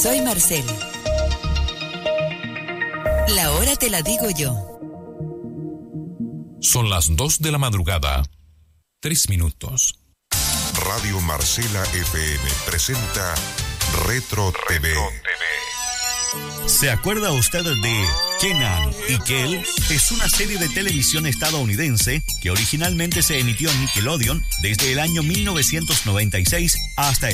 Soy Marcel. La hora te la digo yo. Son las 2 de la madrugada. 3 minutos. Radio Marcela FM presenta Retro TV. ¿Se acuerda usted de Kenan y Kel? Es una serie de televisión estadounidense que originalmente se emitió en Nickelodeon desde el año 1996 hasta